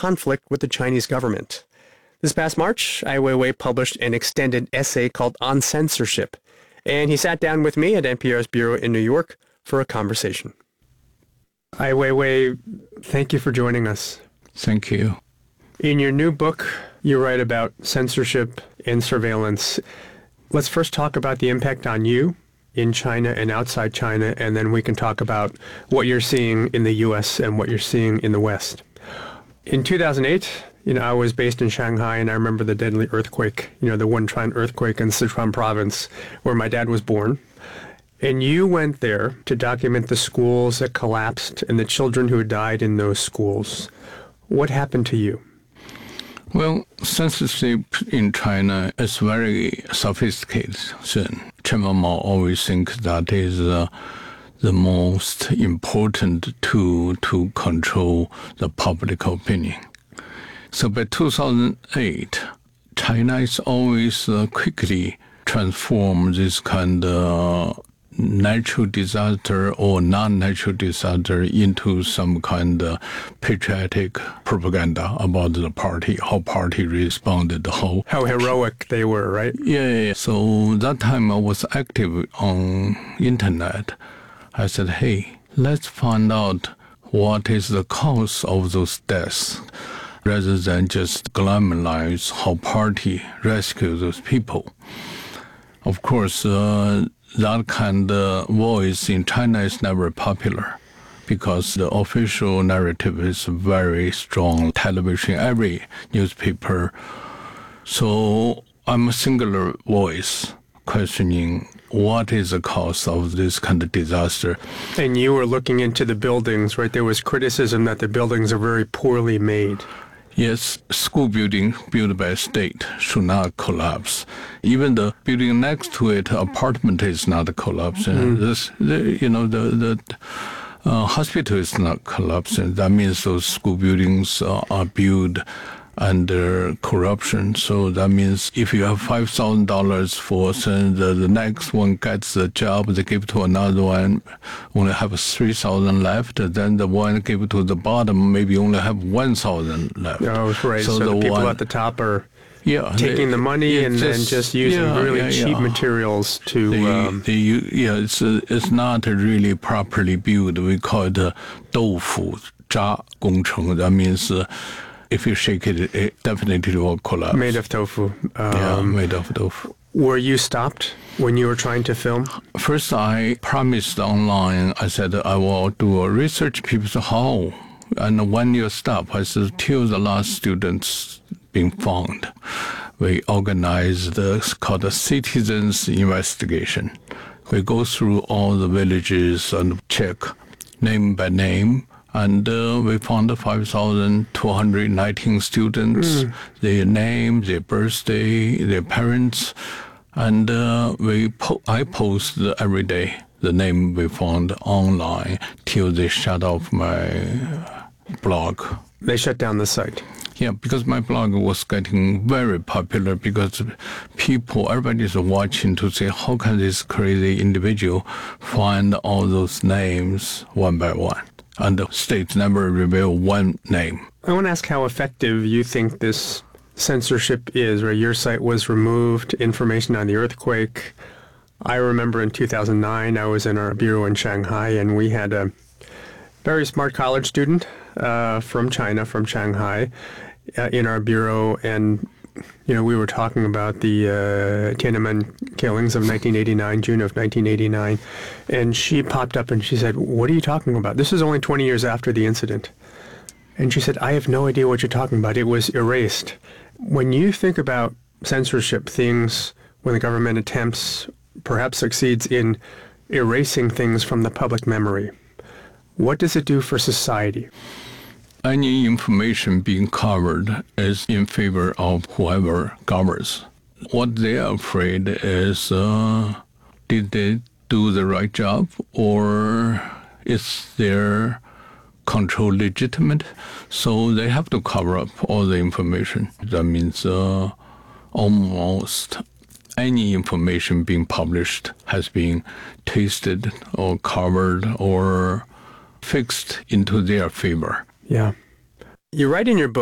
conflict with the Chinese government. This past March, Ai Weiwei published an extended essay called On Censorship, and he sat down with me at NPR's bureau in New York for a conversation. Ai Weiwei, thank you for joining us. Thank you. In your new book, you write about censorship and surveillance. Let's first talk about the impact on you in China and outside China, and then we can talk about what you're seeing in the U.S. and what you're seeing in the West. In 2008, I was based in Shanghai, and I remember the deadly earthquake, the Wenchuan earthquake in Sichuan province, where my dad was born. And you went there to document the schools that collapsed and the children who died in those schools. What happened to you? Well, censorship in China is very sophisticated. Chairman Mao always thinks that is the most important tool to control the public opinion. So by 2008, China is always quickly transformed this kind of natural disaster or non-natural disaster into some kind of patriotic propaganda about the party, how party responded, how heroic they were, right? Yeah. So that time I was active on internet. I said, hey, let's find out what is the cause of those deaths, rather than just glamorize how party rescued those people. Of course, that kind of voice in China is never popular because the official narrative is very strong. Television, every newspaper. So I'm a singular voice questioning what is the cause of this kind of disaster. And you were looking into the buildings, right? There was criticism that the buildings are very poorly made. Yes, school building built by state should not collapse. Even the building next to it, apartment is not collapsing. The hospital is not collapsing. That means those school buildings are built under corruption. So that means if you have $5,000 for the next one gets the job, they give to another one, only have $3,000 left. Then the one give to the bottom maybe only have $1,000 left. Oh, right. So the people at the top are taking the money and then just using really cheap materials to. It's not really properly built. We call it 豆腐渣工程. That means. If you shake it, it definitely will collapse. Made of tofu. Made of tofu. Were you stopped when you were trying to film? First, I promised online. I said I will do a research. People said, how? And when you stop, I said, till the last students being found. We organized called a citizens investigation. We go through all the villages and check name by name. And we found 5,219 students, their name, their birthday, their parents. And I post every day the name we found online till they shut off my blog. They shut down the site. Yeah, because my blog was getting very popular because everybody's watching to say, how can this crazy individual find all those names one by one? And the states never reveal one name. I want to ask how effective you think this censorship is, where your site was removed, information on the earthquake. I remember in 2009, I was in our bureau in Shanghai, and we had a very smart college student from China, from Shanghai, in our bureau, and we were talking about the Tiananmen killings of 1989, June of 1989, and she popped up and she said, what are you talking about? This is only 20 years after the incident. And she said, I have no idea what you're talking about. It was erased. When you think about censorship, things when the government attempts, perhaps succeeds in erasing things from the public memory, what does it do for society? Any information being covered is in favor of whoever governs. What they are afraid is, did they do the right job, or is their control legitimate? So they have to cover up all the information. That means almost any information being published has been tasted or covered or fixed into their favor. Yeah. You write in your book